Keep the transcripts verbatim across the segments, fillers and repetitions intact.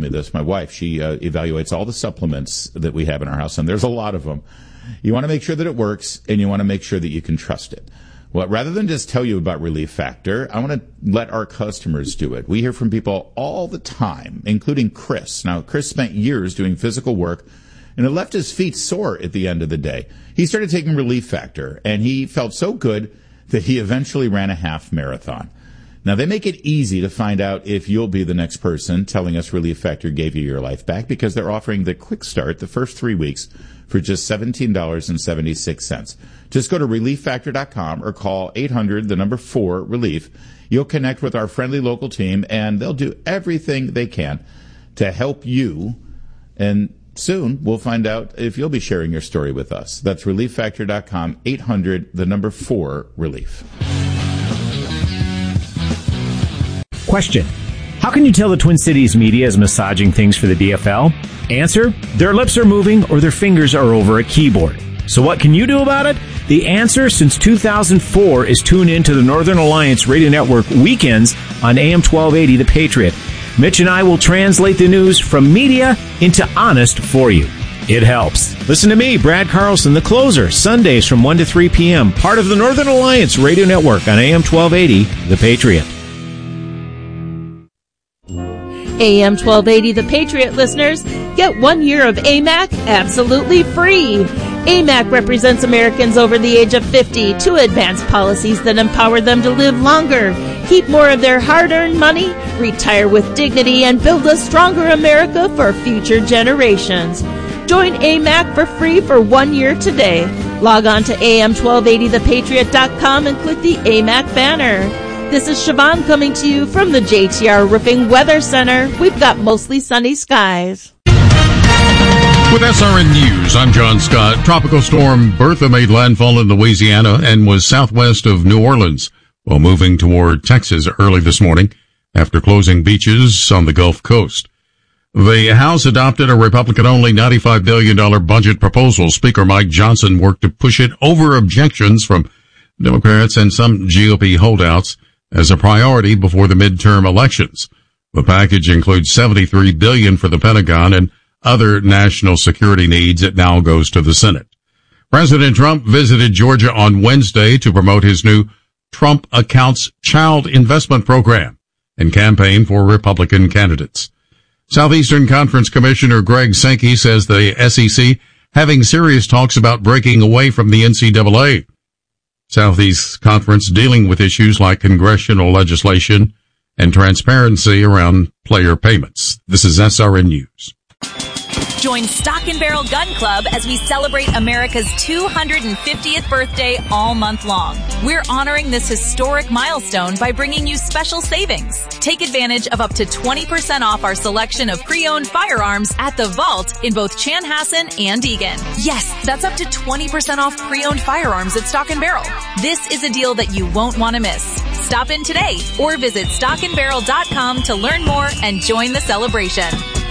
me this. My wife, she uh, evaluates all the supplements that we have in our house, and there's a lot of them. You want to make sure that it works, and you want to make sure that you can trust it. Well, rather than just tell you about Relief Factor, I want to let our customers do it. We hear from people all the time, including Chris. Now, Chris spent years doing physical work, and it left his feet sore at the end of the day. He started taking Relief Factor, and he felt so good that he eventually ran a half marathon. Now, they make it easy to find out if you'll be the next person telling us Relief Factor gave you your life back, because they're offering the quick start the first three weeks for just seventeen dollars and seventy-six cents. Just go to relief factor dot com or call eight hundred, the number four, relief. You'll connect with our friendly local team, and they'll do everything they can to help you. And soon we'll find out if you'll be sharing your story with us. That's relief factor dot com, eight hundred, the number four, relief. Question: how can you tell the Twin Cities media is massaging things for the D F L? Answer: their lips are moving or their fingers are over a keyboard. So what can you do about it? The answer since two thousand four is tune in to the Northern Alliance Radio Network weekends on A M twelve eighty The Patriot. Mitch and I will translate the news from media into honest for you. It helps. Listen to me, Brad Carlson, the closer, Sundays from one to three p.m., part of the Northern Alliance Radio Network on A M twelve eighty The Patriot. A M twelve eighty The Patriot listeners, get one year of A M A C absolutely free. A M A C represents Americans over the age of fifty to advance policies that empower them to live longer, keep more of their hard-earned money, retire with dignity, and build a stronger America for future generations. Join A M A C for free for one year today. Log on to A M twelve eighty the patriot dot com and click the A M A C banner. This is Siobhan coming to you from the J T R Roofing Weather Center. We've got mostly sunny skies. With S R N News, I'm John Scott. Tropical storm Bertha made landfall in Louisiana and was southwest of New Orleans while moving toward Texas early this morning after closing beaches on the Gulf Coast. The House adopted a Republican-only ninety-five billion dollars budget proposal. Speaker Mike Johnson worked to push it over objections from Democrats and some G O P holdouts as a priority before the midterm elections. The package includes seventy-three billion dollars for the Pentagon and other national security needs. It now goes to the Senate. President Trump visited Georgia on Wednesday to promote his new Trump Accounts Child Investment Program and campaign for Republican candidates. Southeastern Conference Commissioner Greg Sankey says the S E C having serious talks about breaking away from the N C double A. Southeast Conference dealing with issues like congressional legislation and transparency around player payments. This is S R N News. Join Stock and Barrel Gun Club as we celebrate America's two hundred fiftieth birthday all month long. We're honoring this historic milestone by bringing you special savings. Take advantage of up to twenty percent off our selection of pre-owned firearms at the Vault in both Chanhassen and Eagan. Yes, that's up to twenty percent off pre-owned firearms at Stock and Barrel. This is a deal that you won't want to miss. Stop in today or visit stock and barrel dot com to learn more and join the celebration.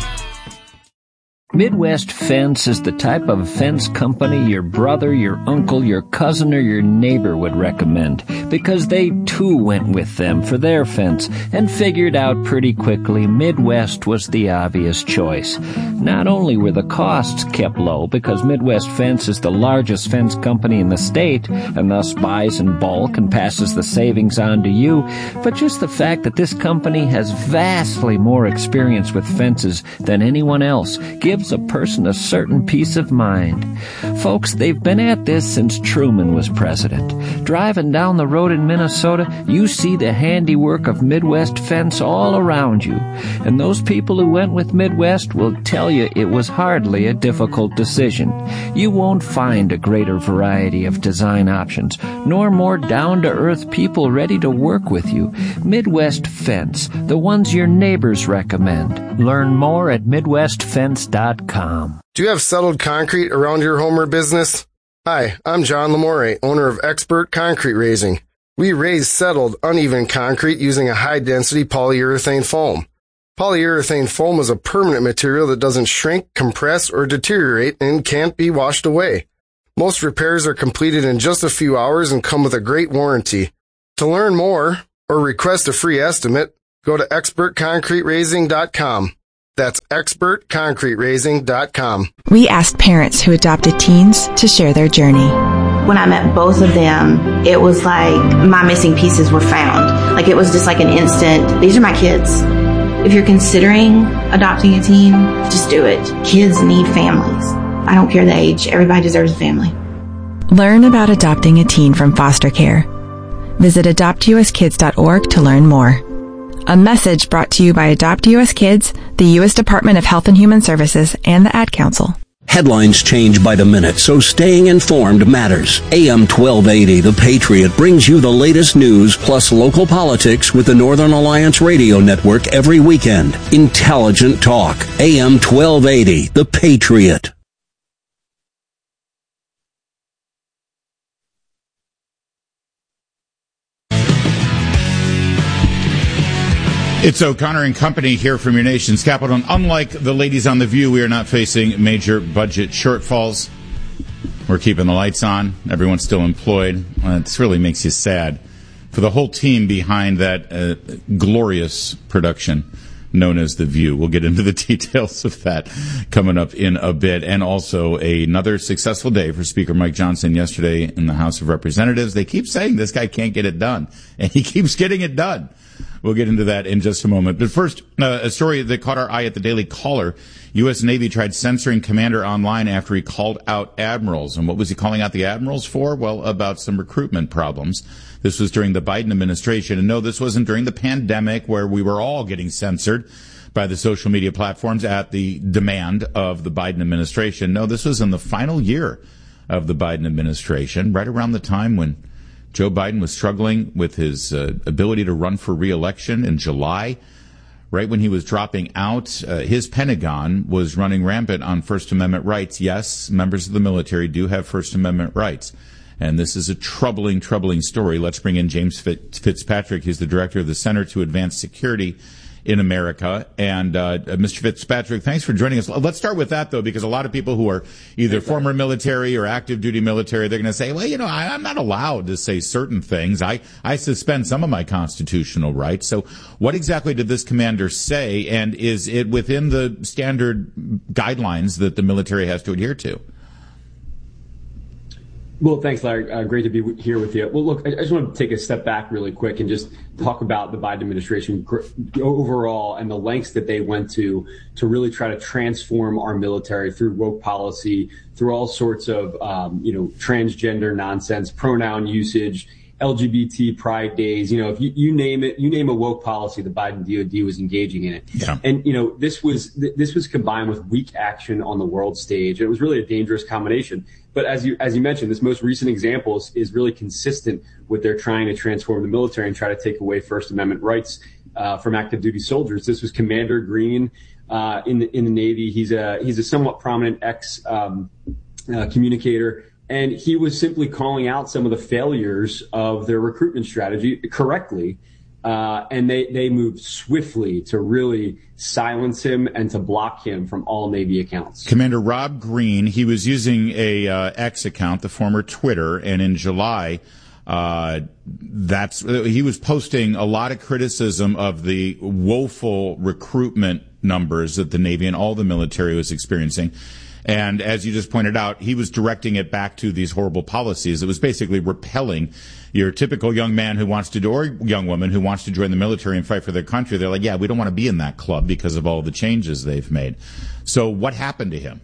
Midwest Fence is the type of fence company your brother, your uncle, your cousin, or your neighbor would recommend, because they too went with them for their fence and figured out pretty quickly Midwest was the obvious choice. Not only were the costs kept low because Midwest Fence is the largest fence company in the state and thus buys in bulk and passes the savings on to you, but just the fact that this company has vastly more experience with fences than anyone else gives a person a certain peace of mind. Folks, they've been at this since Truman was president. Driving down the road in Minnesota, you see the handiwork of Midwest Fence all around you. And those people who went with Midwest will tell you it was hardly a difficult decision. You won't find a greater variety of design options, nor more down-to-earth people ready to work with you. Midwest Fence, the ones your neighbors recommend. Learn more at midwest fence dot com. Do you have settled concrete around your home or business? Hi, I'm John Lamore, owner of Expert Concrete Raising. We raise settled, uneven concrete using a high-density polyurethane foam. Polyurethane foam is a permanent material that doesn't shrink, compress, or deteriorate and can't be washed away. Most repairs are completed in just a few hours and come with a great warranty. To learn more or request a free estimate, go to expert concrete raising dot com. That's expert concrete raising dot com. We asked parents who adopted teens to share their journey. When I met both of them, it was like my missing pieces were found. Like it was just like an instant, these are my kids. If you're considering adopting a teen, just do it. Kids need families. I don't care the age. Everybody deserves a family. Learn about adopting a teen from foster care. Visit adopt u s kids dot org to learn more. A message brought to you by Adopt U S Kids, the U S Department of Health and Human Services, and the Ad Council. Headlines change by the minute, so staying informed matters. A M twelve eighty, The Patriot, brings you the latest news plus local politics with the Northern Alliance Radio Network every weekend. Intelligent talk. A M twelve eighty, The Patriot. It's O'Connor and Company here from your nation's capital. And unlike the ladies on The View, we are not facing major budget shortfalls. We're keeping the lights on. Everyone's still employed. Uh, this really makes you sad for the whole team behind that uh, glorious production known as The View. We'll get into the details of that coming up in a bit. And also another successful day for Speaker Mike Johnson yesterday in the House of Representatives. They keep saying this guy can't get it done, and he keeps getting it done. We'll get into that in just a moment. But first, uh, a story that caught our eye at the Daily Caller. U S. Navy tried censoring Commander online after he called out admirals. And what was he calling out the admirals for? Well, about some recruitment problems. This was during the Biden administration. And no, this wasn't during the pandemic where we were all getting censored by the social media platforms at the demand of the Biden administration. No, this was in the final year of the Biden administration, right around the time when Joe Biden was struggling with his uh, ability to run for re-election in July. Right when he was dropping out, uh, his Pentagon was running rampant on First Amendment rights. Yes, members of the military do have First Amendment rights. And this is a troubling, troubling story. Let's bring in James Fitzpatrick. He's the director of the Center to Advance Security in America. And uh, Mister Fitzpatrick, thanks for joining us. Let's start with that, though, because a lot of people who are either former military or active duty military, they're going to say, well, you know, I, I'm not allowed to say certain things. I, I suspend some of my constitutional rights. So what exactly did this commander say, and is it within the standard guidelines that the military has to adhere to? Well, thanks, Larry. Uh, great to be here with you. Well, look, I just want to take a step back really quick and just talk about the Biden administration overall and the lengths that they went to to really try to transform our military through woke policy, through all sorts of, um, you know, transgender nonsense, pronoun usage, L G B T pride days. You know, if you, you name it, you name a woke policy, the Biden D O D was engaging in it. Yeah. And, you know, this was this was combined with weak action on the world stage. It was really a dangerous combination. But as you as you mentioned, this most recent example is, is really consistent with their trying to transform the military and try to take away First Amendment rights uh, from active duty soldiers. This was Commander Green uh, in the in the Navy. He's a he's a somewhat prominent ex um, uh, communicator, and he was simply calling out some of the failures of their recruitment strategy correctly. Uh, and they, they moved swiftly to really silence him and to block him from all Navy accounts. Commander Rob Green, he was using a uh, X account, the former Twitter, and in July, uh, that's he was posting a lot of criticism of the woeful recruitment numbers that the Navy and all the military was experiencing. And as you just pointed out, he was directing it back to these horrible policies. It was basically repelling your typical young man who wants to do, or young woman who wants to join the military and fight for their country. They're like, yeah, we don't want to be in that club because of all the changes they've made. So what happened to him?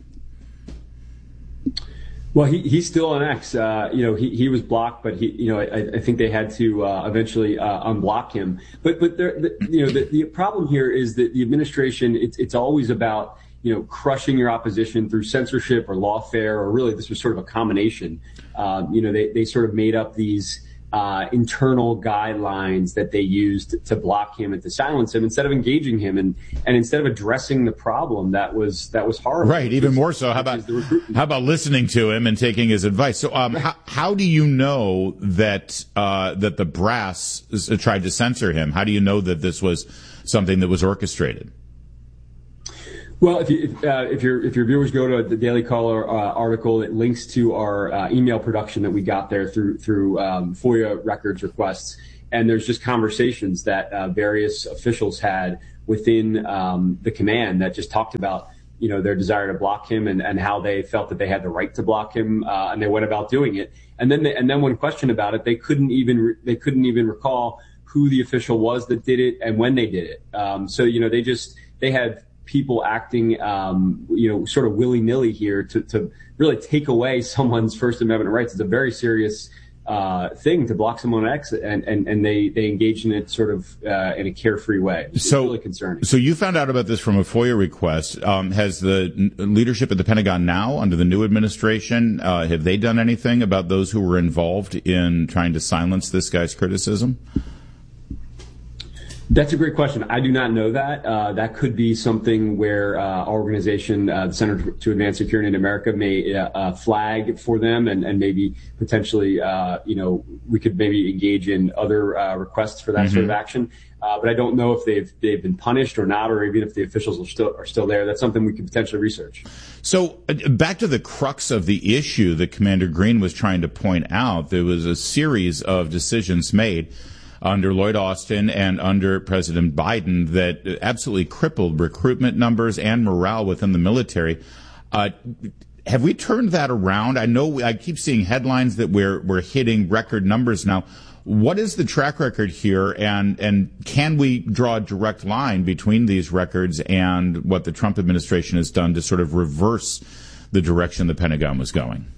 Well, he, he's still on X. Uh, you know, he, he was blocked, but he, you know, I, I think they had to uh, eventually uh, unblock him. But, but there, the, you know, the, the problem here is that the administration, it's, it's always about, you know, crushing your opposition through censorship or lawfare, or really this was sort of a combination. Um, you know, they, they sort of made up these uh, internal guidelines that they used to block him and to silence him instead of engaging him and, and instead of addressing the problem that was that was horrible. Right, even more so. How about how about listening to him and taking his advice? So, um, how, how do you know that uh, that the brass tried to censor him? How do you know that this was something that was orchestrated? Well, if, you, if, uh, if your if your viewers go to the Daily Caller uh, article, it links to our uh, email production that we got there through through um, FOIA records requests, and there's just conversations that uh, various officials had within um, the command that just talked about, you know, their desire to block him and, and how they felt that they had the right to block him, uh, and they went about doing it. And then, they, and then when questioned about it, they couldn't even re- they couldn't even recall who the official was that did it and when they did it. Um, so you know, they just they had people acting, um, you know, sort of willy nilly here to to really take away someone's First Amendment rights. It's a very serious Uh, thing to block someone on exit, and, and, and they, they engage in it sort of uh, in a carefree way. It's so, really concerning. So you found out about this from a FOIA request. Um, has the n- leadership at the Pentagon now, under the new administration, uh, have they done anything about those who were involved in trying to silence this guy's criticism? That's a great question. I do not know that. Uh, that could be something where uh, our organization, uh, the Center to Advance Security in America, may uh, uh, flag for them, and, and maybe potentially, uh, you know, we could maybe engage in other uh, requests for that mm-hmm. sort of action. Uh, but I don't know if they've they've been punished or not, or even if the officials are still are still there. That's something we could potentially research. So uh, back to the crux of the issue that Commander Green was trying to point out, there was a series of decisions made under Lloyd Austin and under President Biden that absolutely crippled recruitment numbers and morale within the military. Uh, have we turned that around? I know I keep seeing headlines that we're we're hitting record numbers now. What is the track record here, and and can we draw a direct line between these records and what the Trump administration has done to sort of reverse the direction the Pentagon was going?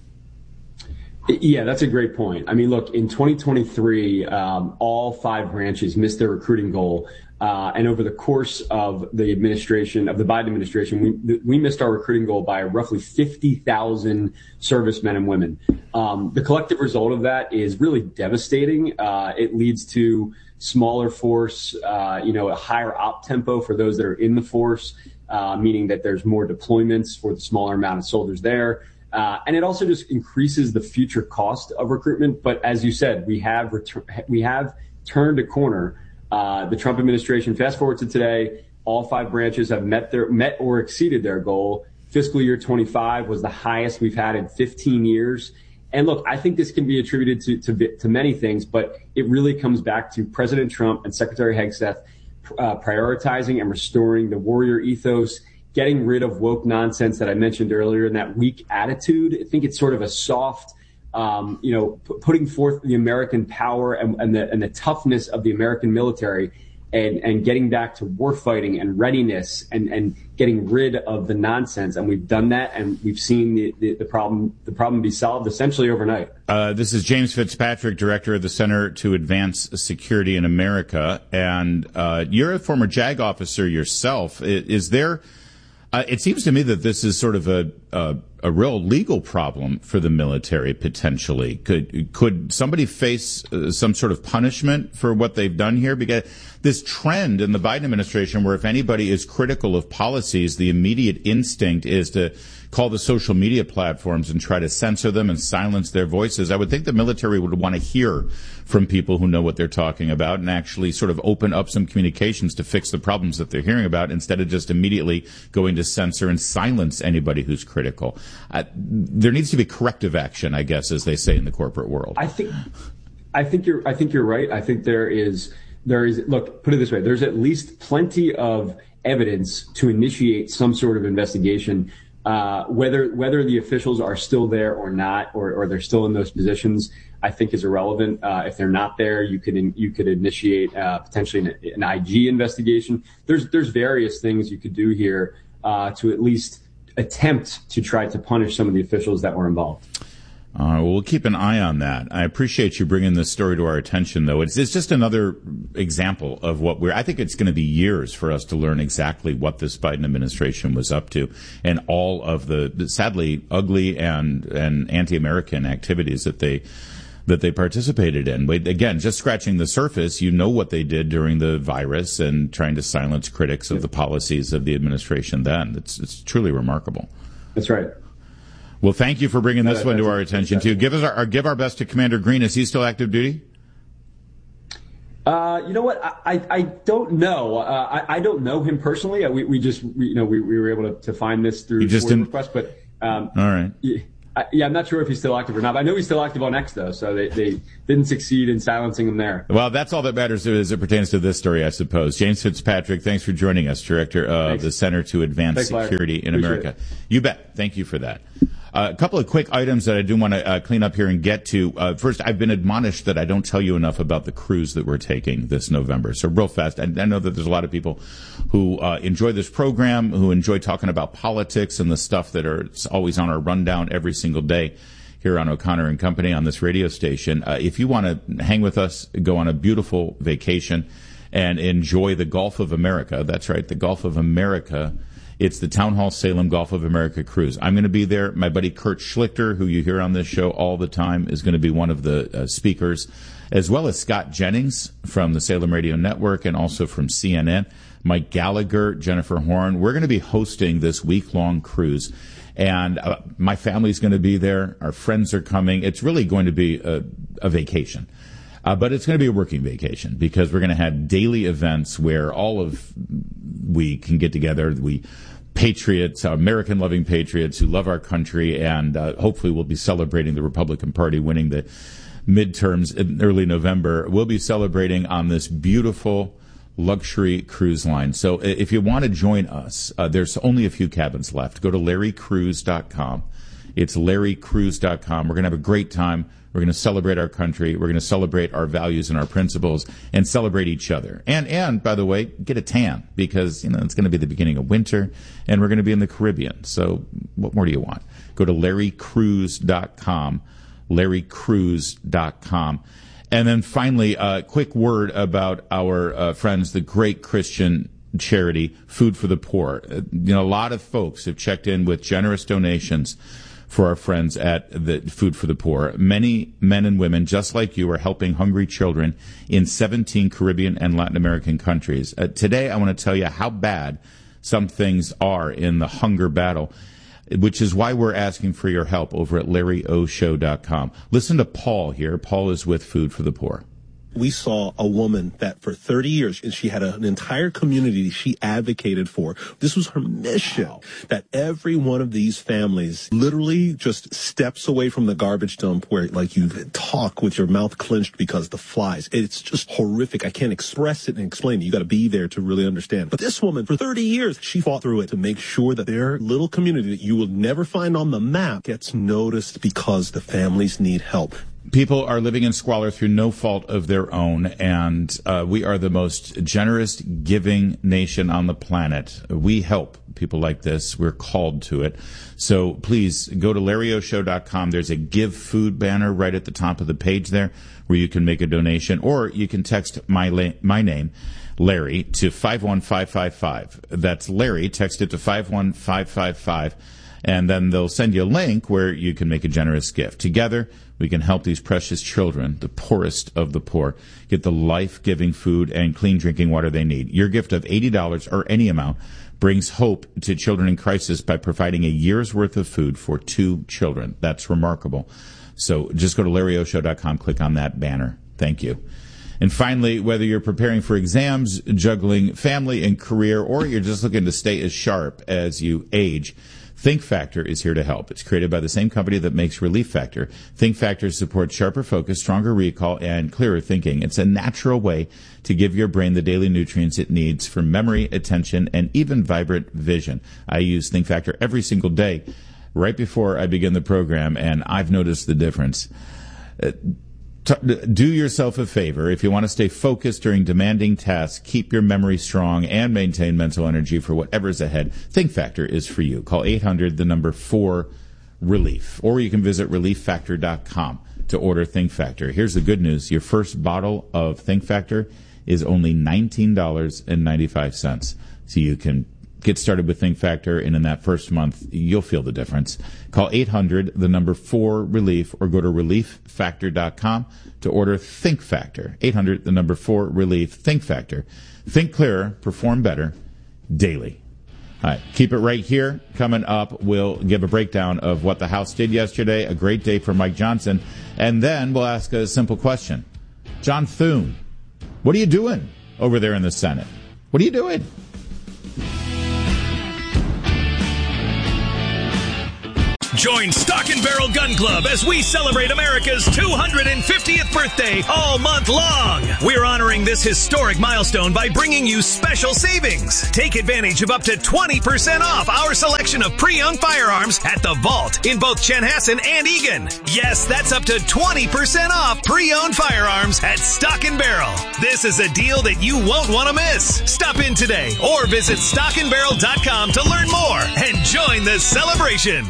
Yeah, that's a great point. I mean, look, in twenty twenty-three, um, all five branches missed their recruiting goal. Uh, and over the course of the administration, of the Biden administration, we we missed our recruiting goal by roughly fifty thousand servicemen and women. Um, the collective result of that is really devastating. Uh, it leads to smaller force, uh, you know, a higher op tempo for those that are in the force, uh, meaning that there's more deployments for the smaller amount of soldiers there. Uh, and it also just increases the future cost of recruitment. But as you said, we have retur- we have turned a corner. Uh, the Trump administration, fast forward to today, all five branches have met their met or exceeded their goal. Fiscal year twenty-five was the highest we've had in fifteen years. And look, I think this can be attributed to to, to many things, but it really comes back to President Trump and Secretary Hegseth uh, prioritizing and restoring the warrior ethos, getting rid of woke nonsense that I mentioned earlier, and that weak attitude. I think it's sort of a soft, um, you know, p- putting forth the American power and, and the and the toughness of the American military, and, and getting back to war fighting and readiness, and, and getting rid of the nonsense. And we've done that, and we've seen the, the, the problem the problem be solved essentially overnight. Uh, this is James Fitzpatrick, director of the Center to Advance Security in America, and uh, you're a former JAG officer yourself. Is, is there Uh, it seems to me that this is sort of a, a a real legal problem for the military potentially. Could could somebody face uh, some sort of punishment for what they've done here? Because this trend in the Biden administration, where if anybody is critical of policies, the immediate instinct is to call the social media platforms and try to censor them and silence their voices. I would think the military would want to hear from people who know what they're talking about and actually sort of open up some communications to fix the problems that they're hearing about, instead of just immediately going to censor and silence anybody who's critical. Uh, there needs to be corrective action, I guess, as they say in the corporate world. I think, I think you're, I think you're right. I think there is, there is, look, put it this way, there's at least plenty of evidence to initiate some sort of investigation. Uh, whether whether the officials are still there or not, or, or they're still in those positions, I think is irrelevant. Uh, if they're not there, you could in, you could initiate uh, potentially an, an I G investigation. There's there's various things you could do here uh, to at least attempt to try to punish some of the officials that were involved. Uh, well, we'll keep an eye on that. I appreciate you bringing this story to our attention, though. It's, it's just another example of what we're, I think it's going to be years for us to learn exactly what this Biden administration was up to, and all of the, the sadly ugly and, and anti-American activities that they, that they participated in. But again, just scratching the surface, you know what they did during the virus and trying to silence critics of the policies of the administration then. It's, it's truly remarkable. That's right. Well, thank you for bringing this one to our attention, too. Give us our, our give our best to Commander Green. Is he still active duty? Uh, you know what? I, I, I don't know. Uh, I, I don't know him personally. We, we just, we, you know, we, we were able to, to find this through you just didn't... request, but, um, all right. I, I, yeah, I'm not sure if he's still active or not. But I know he's still active on X, though, so they, they didn't succeed in silencing him there. Well, that's all that matters as it pertains to this story, I suppose. James Fitzpatrick, thanks for joining us, Director of thanks. the Center to Advance thanks, Security in Appreciate America. It. You bet. Thank you for that. Uh, a couple of quick items that I do want to uh, clean up here and get to. Uh, first, I've been admonished that I don't tell you enough about the cruise that we're taking this November. So real fast, I, I know that there's a lot of people who uh, enjoy this program, who enjoy talking about politics and the stuff that are always on our rundown every single day here on O'Connor and Company on this radio station. Uh, if you want to hang with us, go on a beautiful vacation and enjoy the Gulf of America. That's right, the Gulf of America. It's the Town Hall Salem Gulf of America cruise. I'm going to be there. My buddy Kurt Schlichter, who you hear on this show all the time, is going to be one of the uh, speakers, as well as Scott Jennings from the Salem Radio Network and also from C N N, Mike Gallagher, Jennifer Horn. We're going to be hosting this week-long cruise, and uh, my family's going to be there. Our friends are coming. It's really going to be a, a vacation. Uh, but it's going to be a working vacation because we're going to have daily events where all of we can get together. We patriots, American-loving patriots who love our country, and uh, hopefully we'll be celebrating the Republican Party winning the midterms in early November. We'll be celebrating on this beautiful luxury cruise line. So if you want to join us, uh, there's only a few cabins left. Go to larry cruise dot com. It's larry cruise dot com. We're going to have a great time. We're going to celebrate our country. We're going to celebrate our values and our principles and celebrate each other. And, and by the way, get a tan because, you know, it's going to be the beginning of winter and we're going to be in the Caribbean. So what more do you want? Go to larry cruise dot com, larry cruise dot com. And then finally, a uh, quick word about our uh, friends, the great Christian charity, Food for the Poor. Uh, you know, a lot of folks have checked in with generous donations for our friends at the Food for the Poor. Many men and women, just like you, are helping hungry children in seventeen Caribbean and Latin American countries. Uh, today, I want to tell you how bad some things are in the hunger battle, which is why we're asking for your help over at larry o show dot com. Listen to Paul here. Paul is with Food for the Poor. We saw a woman that for thirty years, and she had a, an entire community she advocated for. This was her mission, wow. That every one of these families literally just steps away from the garbage dump where, like, you talk with your mouth clenched because the flies. It's just horrific. I can't express it and explain it. You got to be there to really understand. But this woman, for thirty years, she fought through it to make sure that their little community that you will never find on the map gets noticed because the families need help. People are living in squalor through no fault of their own, and uh, we are the most generous, giving nation on the planet. We help people like this. We're called to it. So please go to larry o show dot com. There's a Give Food banner right at the top of the page there where you can make a donation, or you can text my la- my name, Larry, to five one five five five. That's Larry. Text it to five one five five five. And then they'll send you a link where you can make a generous gift. Together, we can help these precious children, the poorest of the poor, get the life-giving food and clean drinking water they need. Your gift of eighty dollars or any amount brings hope to children in crisis by providing a year's worth of food for two children. That's remarkable. So just go to larry o show dot com, click on that banner. Thank you. And finally, whether you're preparing for exams, juggling family and career, or you're just looking to stay as sharp as you age, Think Factor is here to help. It's created by the same company that makes Relief Factor. Think Factor supports sharper focus, stronger recall, and clearer thinking. It's a natural way to give your brain the daily nutrients it needs for memory, attention, and even vibrant vision. I use Think Factor every single day right before I begin the program, and I've noticed the difference. Uh, Do yourself a favor. If you want to stay focused during demanding tasks, keep your memory strong, and maintain mental energy for whatever's ahead, Think Factor is for you. Call eight hundred, the number four, relief. Or you can visit relief factor dot com to order Think Factor. Here's the good news. Your first bottle of Think Factor is only nineteen dollars and ninety-five cents. So you can get started with Think Factor, and in that first month, you'll feel the difference. Call eight hundred, the number four, relief, or go to relief factor dot com to order Think Factor. eight hundred, the number four, relief, Think Factor. Think clearer, perform better, daily. All right, keep it right here. Coming up, we'll give a breakdown of what the House did yesterday, a great day for Mike Johnson, and then we'll ask a simple question. John Thune, what are you doing over there in the Senate? What are you doing? Join Stock and Barrel Gun Club as we celebrate America's two hundred fiftieth birthday all month long. We're honoring this historic milestone by bringing you special savings. Take advantage of up to twenty percent off our selection of pre-owned firearms at the Vault in both Chanhassen and Eagan. Yes, that's up to twenty percent off pre-owned firearms at Stock and Barrel. This is a deal that you won't want to miss. Stop in today or visit stock and barrel dot com to learn more and join the celebration.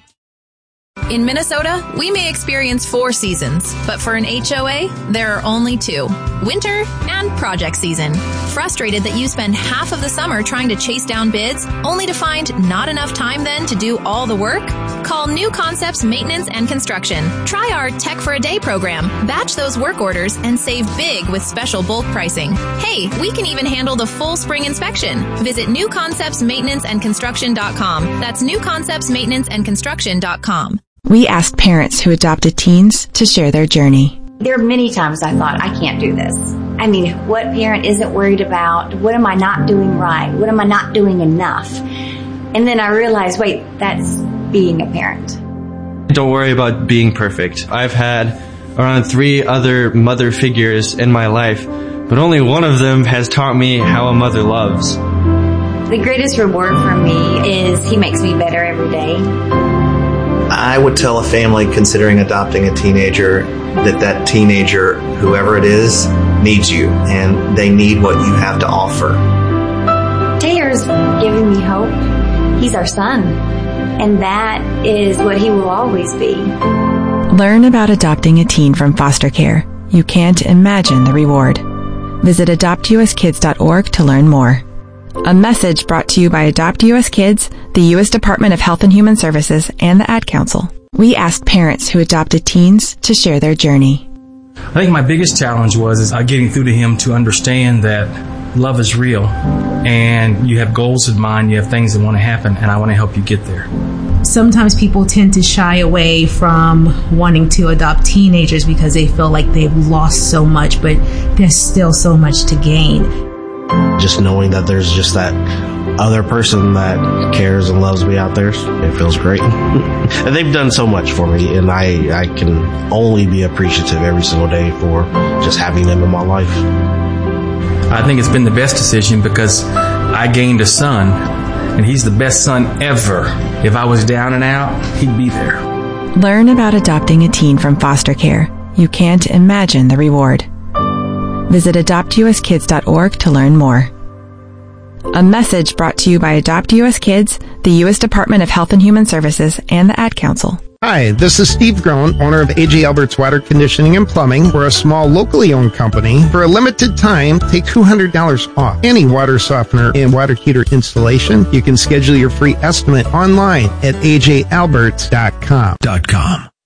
In Minnesota, we may experience four seasons, but for an H O A, there are only two: winter and project season. Frustrated that you spend half of the summer trying to chase down bids, only to find not enough time then to do all the work? Call New Concepts Maintenance and Construction. Try our Tech for a Day program. Batch those work orders and save big with special bulk pricing. Hey, we can even handle the full spring inspection. Visit new concepts maintenance and construction dot com. That's new concepts maintenance and construction dot com. We asked parents who adopted teens to share their journey. There are many times I thought, I can't do this. I mean, what parent isn't worried about, what am I not doing right? What am I not doing enough? And then I realized, wait, that's being a parent. Don't worry about being perfect. I've had around three other mother figures in my life, but only one of them has taught me how a mother loves. The greatest reward for me is he makes me better every day. I would tell a family considering adopting a teenager that that teenager, whoever it is, needs you, and they need what you have to offer. Taylor's giving me hope. He's our son, and that is what he will always be. Learn about adopting a teen from foster care. You can't imagine the reward. Visit adopt u s kids dot org to learn more. A message brought to you by Adopt U S Kids, the U S Department of Health and Human Services, and the Ad Council. We asked parents who adopted teens to share their journey. I think my biggest challenge was is uh, getting through to him to understand that love is real, and you have goals in mind, you have things that want to happen, and I want to help you get there. Sometimes people tend to shy away from wanting to adopt teenagers because they feel like they've lost so much, but there's still so much to gain. Just knowing that there's just that other person that cares and loves me out there, it feels great. And they've done so much for me, and I, I can only be appreciative every single day for just having them in my life. I think it's been the best decision because I gained a son, and he's the best son ever. If I was down and out, he'd be there. Learn about adopting a teen from foster care. You can't imagine the reward. Visit adopt u s kids dot org to learn more. A message brought to you by Adopt U S Kids, the U S Department of Health and Human Services, and the Ad Council. Hi, this is Steve Groen, owner of A J Albert's Water Conditioning and Plumbing. We're a small, locally owned company. For a limited time, take two hundred dollars off any water softener and water heater installation. You can schedule your free estimate online at a j alberts dot com. .com.